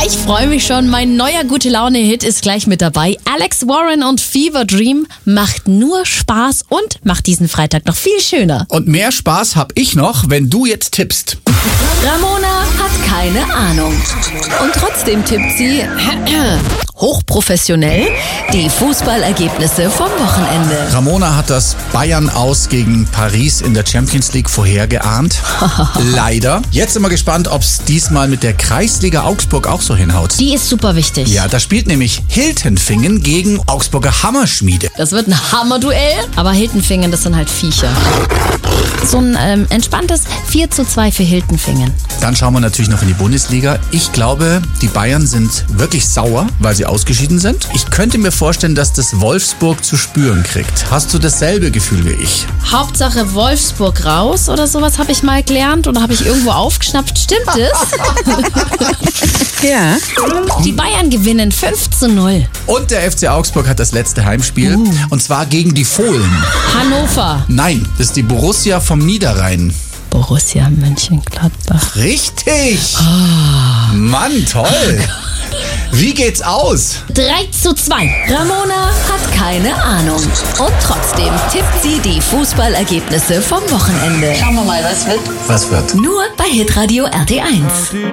Ich freue mich schon. Mein neuer Gute-Laune-Hit ist gleich mit dabei. Alex Warren und Fever Dream macht nur Spaß und macht diesen Freitag noch viel schöner. Und mehr Spaß hab ich noch, wenn du jetzt tippst. Ramona hat keine Ahnung. Und trotzdem tippt sie hochprofessionell die Fußballergebnisse vom Wochenende. Ramona hat das Bayern-Aus gegen Paris in der Champions League vorhergeahnt. Leider. Jetzt sind wir gespannt, ob es diesmal mit der Kreisliga Augsburg auch so hinhaut. Die ist super wichtig. Ja, da spielt nämlich Hiltenfingen gegen Augsburger Hammerschmiede. Das wird ein Hammerduell, aber Hiltenfingen, das sind halt Viecher. So ein entspanntes 4:2 für Hiltenfingen. Dann schauen wir natürlich noch in die Bundesliga. Ich glaube, die Bayern sind wirklich sauer, weil sie ausgeschieden sind. Ich könnte mir vorstellen, dass das Wolfsburg zu spüren kriegt. Hast du dasselbe Gefühl wie ich? Hauptsache Wolfsburg raus oder sowas habe ich mal gelernt oder habe ich irgendwo aufgeschnappt. Stimmt es? Ja. Die Bayern gewinnen 5:0. Und der FC Augsburg hat das letzte Heimspiel. Und zwar gegen die Fohlen. Hannover. Nein, das ist die Borussia vom Niederrhein. Borussia Mönchengladbach. Richtig! Mann, toll! Wie geht's aus? 3:2. Ramona hat keine Ahnung. Und trotzdem tippt sie die Fußballergebnisse vom Wochenende. Schauen wir mal, was wird. Was wird? Nur bei Hitradio RT1.